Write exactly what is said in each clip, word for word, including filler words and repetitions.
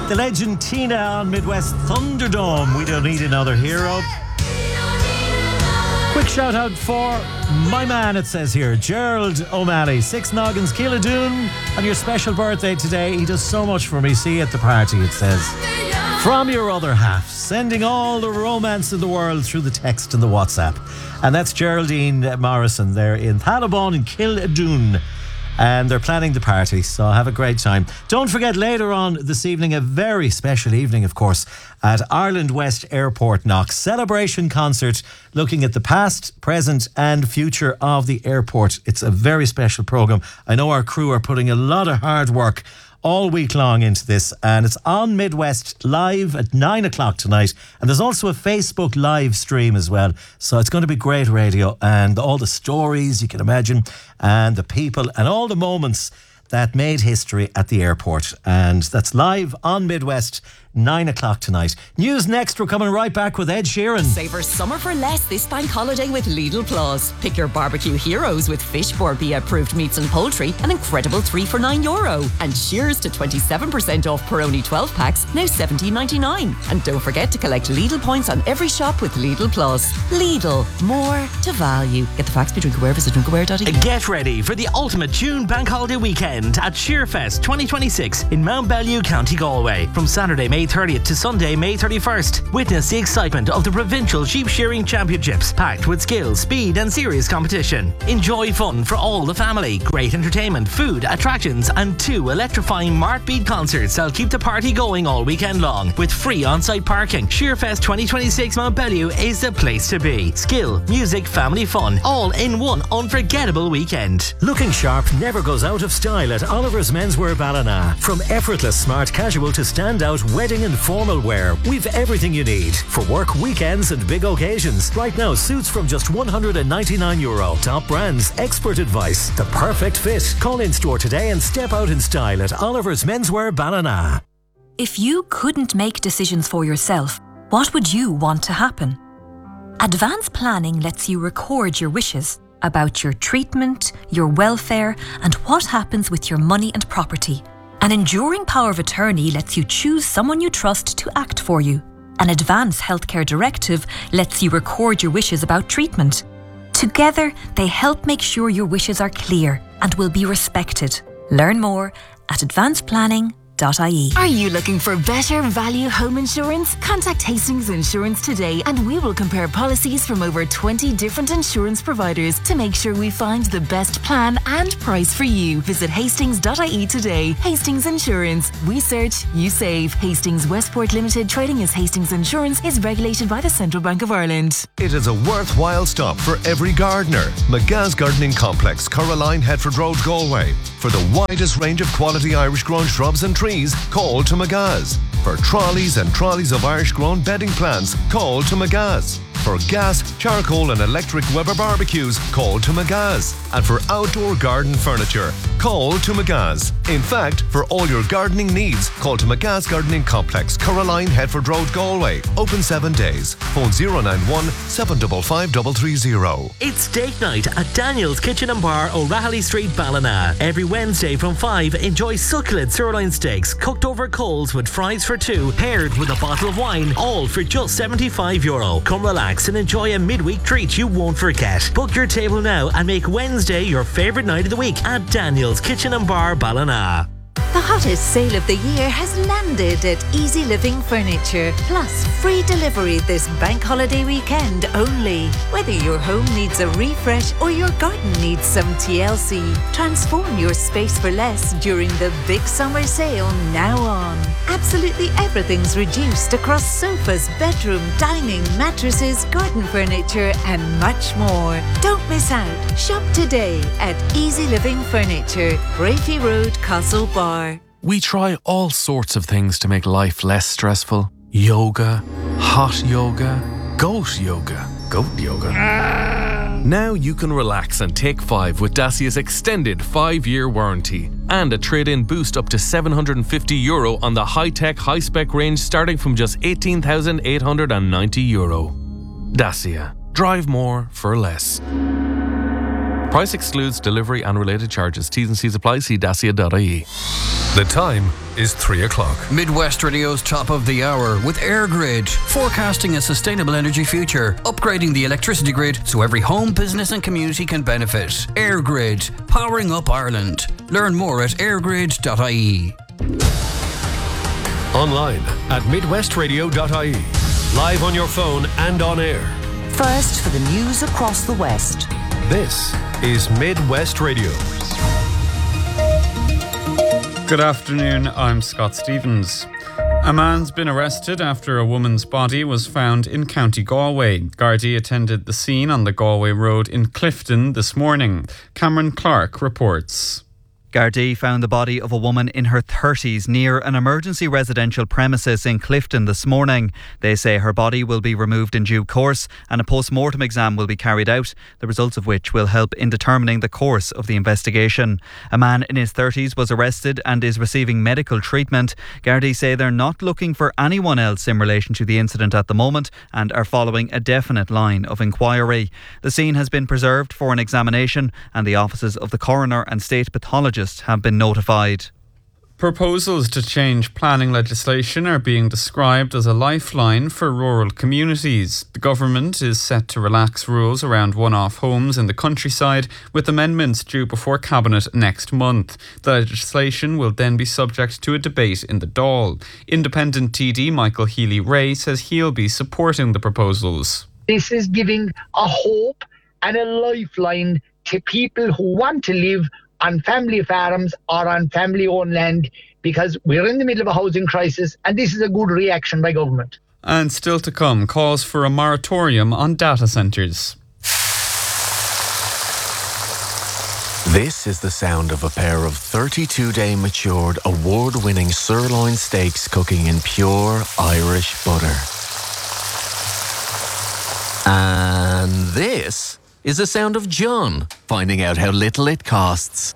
The legend Tina on Midwest Thunderdome. We don't need another hero. Quick shout out for my man, it says here, Gerald O'Malley, Six Noggins, Keeladune, on your special birthday today. He does so much for me. See you at the party, it says. From your other half, sending all the romance in the world through the text and the WhatsApp. And that's Geraldine Morrison there in Thalabon in Keeladune. And they're planning the party, so have a great time. Don't forget, later on this evening, a very special evening, of course, at Ireland West Airport Knock. Celebration concert looking at the past, present and future of the airport. It's a very special programme. I know our crew are putting a lot of hard work all week long into this, and it's on Midwest live at nine o'clock tonight, and there's also a Facebook live stream as well, so it's going to be great radio, and all the stories you can imagine, and the people and all the moments that made history at the airport. And that's live on Midwest, nine o'clock tonight. News next. We're coming right back with Ed Sheeran. Savour summer for less this bank holiday with Lidl Plus. Pick your barbecue heroes with fish Borbia approved meats and poultry, an incredible three for nine euro. And cheers to twenty-seven percent off Peroni twelve packs, now seventeen ninety-nine. And don't forget to collect Lidl points on every shop with Lidl Plus. Lidl, more to value. Get the facts, be drink aware, visit drinkaware dot e u. Get ready for the ultimate June bank holiday weekend at Sheerfest twenty twenty-six in Mount Bellew, County Galway. From Saturday, May thirtieth to Sunday, May thirty-first. Witness the excitement of the Provincial Sheep Shearing Championships, packed with skill, speed and serious competition. Enjoy fun for all the family, great entertainment, food, attractions and two electrifying Martbeat concerts that'll keep the party going all weekend long with free on-site parking. Sheerfest twenty twenty-six Mount Bellew is the place to be. Skill, music, family fun, all in one unforgettable weekend. Looking sharp never goes out of style at Oliver's Menswear Ballina. From effortless smart casual to standout wedding and formal wear, we've everything you need for work, weekends and big occasions. Right now, suits from just one hundred ninety-nine euro. Top brands, expert advice, the perfect fit. Call in store today and step out in style at Oliver's Menswear Ballina. If you couldn't make decisions for yourself, what would you want to happen? Advanced planning lets you record your wishes about your treatment, your welfare, and what happens with your money and property. An enduring power of attorney lets you choose someone you trust to act for you. An advance healthcare directive lets you record your wishes about treatment. Together, they help make sure your wishes are clear and will be respected. Learn more at advanced planning dot I E. Are you looking for better value home insurance? Contact Hastings Insurance today and we will compare policies from over twenty different insurance providers to make sure we find the best plan and price for you. Visit hastings dot I E today. Hastings Insurance. We search, you save. Hastings Westport Limited, trading as Hastings Insurance, is regulated by the Central Bank of Ireland. It is a worthwhile stop for every gardener. McGa's Gardening Complex, Coraline, Headford Road, Galway. For the widest range of quality Irish-grown shrubs and trees, call to McGa's. For trolleys and trolleys of Irish-grown bedding plants, call to McGa's. For gas, charcoal and electric Weber barbecues, call to McGa's. And for outdoor garden furniture, call to McGa's. In fact, for all your gardening needs, call to McGa's Gardening Complex, Coraline, Headford Road, Galway. Open seven days. Phone zero nine one, seven five five, three three zero. It's steak night at Daniel's Kitchen and Bar, O'Rahilly Street, Ballina. Every Wednesday from five, enjoy succulent sirloin steaks cooked over coals with fries for two, paired with a bottle of wine, all for just seventy-five euro. Come relax and enjoy a midweek treat you won't forget. Book your table now and make Wednesday your favourite night of the week at Daniel's Kitchen and Bar, Ballina. The hottest sale of the year has landed at Easy Living Furniture, plus free delivery this bank holiday weekend only. Whether your home needs a refresh or your garden needs some T L C, transform your space for less during the big summer sale now on. Absolutely everything's reduced across sofas, bedroom, dining, mattresses, garden furniture and much more. Don't miss out. Shop today at Easy Living Furniture, Brafey Road, Castle Bar. We try all sorts of things to make life less stressful. Yoga, hot yoga, goat yoga, goat yoga. Now you can relax and take five with Dacia's extended five-year warranty and a trade-in boost up to seven hundred fifty euro on the high-tech, high-spec range starting from just eighteen thousand eight hundred ninety euro. Dacia. Drive more for less. Price excludes delivery and related charges. T's and C's apply. See dacia dot I E. The time is three o'clock. Midwest Radio's top of the hour with AirGrid, forecasting a sustainable energy future, upgrading the electricity grid so every home, business and community can benefit. AirGrid, powering up Ireland. Learn more at airgrid dot I E. Online at midwest radio dot I E. Live on your phone and on air. First for the news across the West. This is Midwest Radio. Good afternoon, I'm Scott Stevens. A man's been arrested after a woman's body was found in County Galway. Gardaí attended the scene on the Galway Road in Clifton this morning. Cameron Clark reports. Gardaí found the body of a woman in her thirties near an emergency residential premises in Clifton this morning. They say her body will be removed in due course and a post-mortem exam will be carried out, the results of which will help in determining the course of the investigation. A man in his thirties was arrested and is receiving medical treatment. Gardaí say they're not looking for anyone else in relation to the incident at the moment and are following a definite line of inquiry. The scene has been preserved for an examination and the offices of the coroner and state pathologist have been notified. Proposals to change planning legislation are being described as a lifeline for rural communities. The government is set to relax rules around one-off homes in the countryside, with amendments due before Cabinet next month. The legislation will then be subject to a debate in the Dáil. Independent T D Michael Healy-Rae says he'll be supporting the proposals. This is giving a hope and a lifeline to people who want to live on family farms or on family-owned land, because we're in the middle of a housing crisis and this is a good reaction by government. And still to come, calls for a moratorium on data centres. This is the sound of a pair of thirty-two day matured, award-winning sirloin steaks cooking in pure Irish butter. And this is the sound of John finding out how little it costs.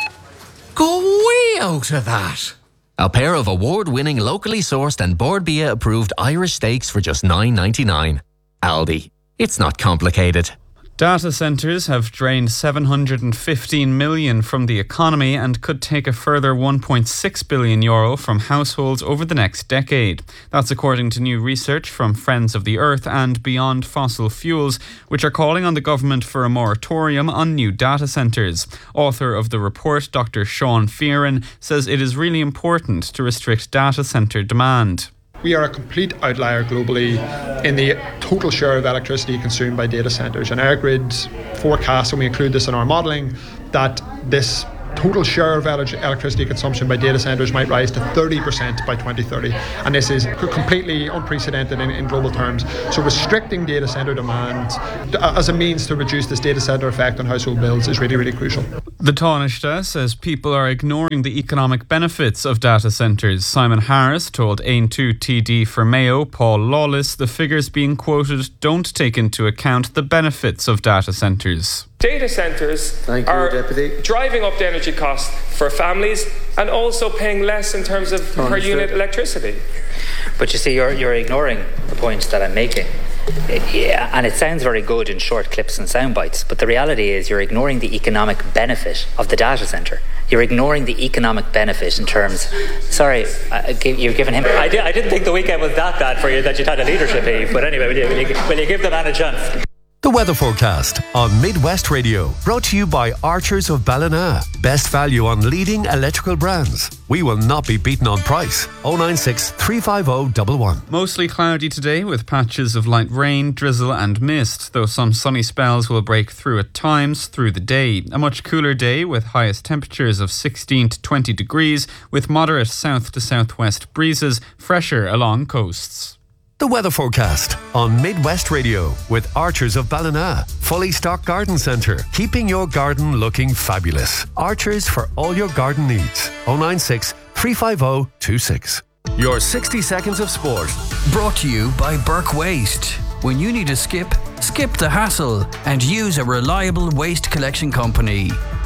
Go way out of that! A pair of award-winning, locally sourced and Board B I A approved Irish steaks for just nine ninety-nine. Aldi. It's not complicated. Data centres have drained seven hundred fifteen million from the economy and could take a further one point six billion euro from households over the next decade. That's according to new research from Friends of the Earth and Beyond Fossil Fuels, which are calling on the government for a moratorium on new data centres. Author of the report, Doctor Sean Fearon, says it is really important to restrict data centre demand. We are a complete outlier globally in the total share of electricity consumed by data centres. And AirGrid forecasts, and we include this in our modelling, that this total share of electricity consumption by data centres might rise to thirty percent by twenty thirty. And this is completely unprecedented in, in global terms. So restricting data centre demand as a means to reduce this data centre effect on household bills is really, really crucial. The Taoiseach says people are ignoring the economic benefits of data centres. Simon Harris told A N two T D for Mayo, Paul Lawless, the figures being quoted don't take into account the benefits of data centres. Data centres are you, driving up the energy costs for families and also paying less in terms of per unit electricity. But you see, you're, you're ignoring the point that I'm making. It, yeah, and it sounds very good in short clips and sound bites, but the reality is you're ignoring the economic benefit of the data centre. You're ignoring the economic benefit in terms... Sorry, I, you've given him... I, did, I didn't think the weekend was that bad for you that you'd had a leadership heave, but anyway, will you, will you, will you give the man a chance? The weather forecast on Midwest Radio, brought to you by Archers of Ballina. Best value on leading electrical brands. We will not be beaten on price. oh nine six, three five oh, one one. Mostly cloudy today with patches of light rain, drizzle and mist, though some sunny spells will break through at times through the day. A much cooler day with highest temperatures of sixteen to twenty degrees with moderate south to southwest breezes, fresher along coasts. The weather forecast on Midwest Radio with Archers of Ballina. Fully stocked garden centre, keeping your garden looking fabulous. Archers for all your garden needs. oh nine six, three five oh, two six. Your sixty seconds of sport. Brought to you by Burke Waste. When you need a skip, skip the hassle and use a reliable waste collection company.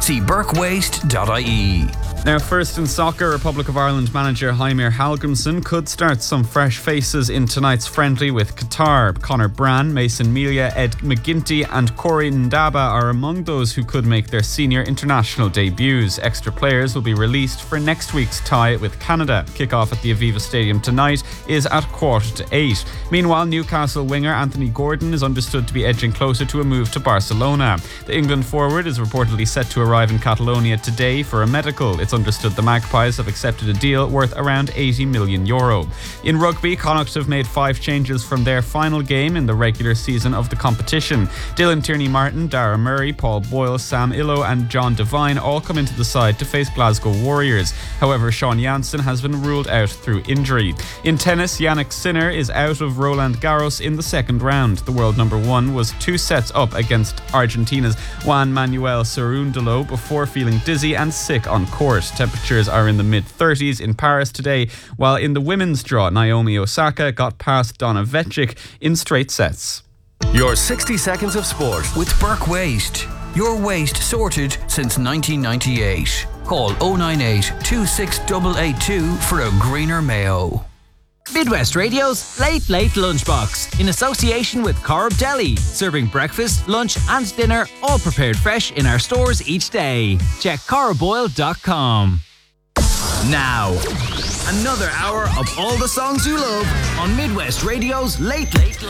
See burke waste dot I E. Now, first in soccer, Republic of Ireland manager Heimir Hallgrímsson could start some fresh faces in tonight's friendly with Qatar. Conor Brann, Mason Melia, Ed McGinty and Corey Ndaba are among those who could make their senior international debuts. Extra players will be released for next week's tie with Canada. Kick-off at the Aviva Stadium tonight is at quarter to eight. Meanwhile, Newcastle winger Anthony Gordon is understood to be edging closer to a move to Barcelona. The England forward is reportedly set to arrive in Catalonia today for a medical. It's understood the Magpies have accepted a deal worth around eighty million euro. In rugby, Connacht have made five changes from their final game in the regular season of the competition. Dylan Tierney-Martin, Dara Murray, Paul Boyle, Sam Illo and John Devine all come into the side to face Glasgow Warriors. However, Sean Janssen has been ruled out through injury. In tennis, Yannick Sinner is out of Roland Garros in the second round. The world number one was two sets up against Argentina's Juan Manuel Cerúndolo before feeling dizzy and sick on court. Temperatures are in the mid thirties in Paris today, while in the women's draw, Naomi Osaka got past Donna Vecchic in straight sets. Your sixty seconds of sport with Burke Waste. Your waste sorted since nineteen ninety-eight. Call oh nine eight, two six eight eight two for a greener Mayo. Midwest Radio's Late Late Lunchbox in association with Corrib Deli, serving breakfast, lunch and dinner all prepared fresh in our stores each day. Check corrib oil dot com. Now, another hour of all the songs you love on Midwest Radio's Late Late Lunchbox.